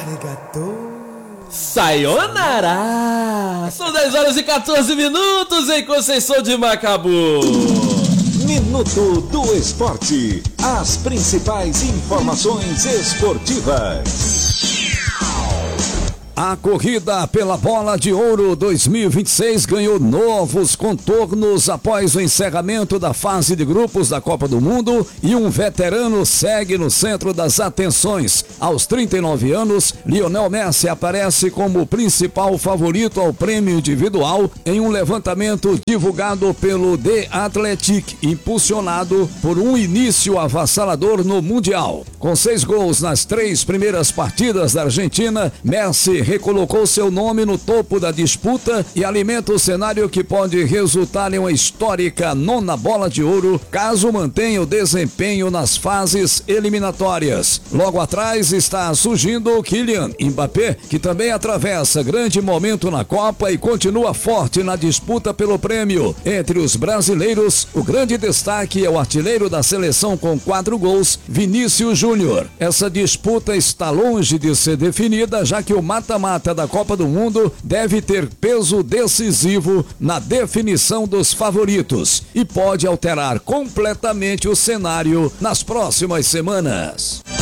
Arigatou. Sayonara! São 10 horas e 14 minutos em Conceição de Macabu. Minuto do Esporte. As principais informações esportivas. A corrida pela Bola de Ouro 2026 ganhou novos contornos após o encerramento da fase de grupos da Copa do Mundo e um veterano segue no centro das atenções. Aos 39 anos, Lionel Messi aparece como o principal favorito ao prêmio individual em um levantamento divulgado pelo The Athletic, impulsionado por um início avassalador no Mundial. Com 6 gols nas 3 primeiras partidas da Argentina, Messi recolocou seu nome no topo da disputa e alimenta o cenário que pode resultar em uma histórica 9ª Bola de Ouro, caso mantenha o desempenho nas fases eliminatórias. Logo atrás está surgindo o Kylian Mbappé, que também atravessa grande momento na Copa e continua forte na disputa pelo prêmio. Entre os brasileiros, o grande destaque é o artilheiro da seleção com 4 gols, Vinícius Júnior. Essa disputa está longe de ser definida, já que o mata-mata da Copa do Mundo deve ter peso decisivo na definição dos favoritos e pode alterar completamente o cenário nas próximas semanas.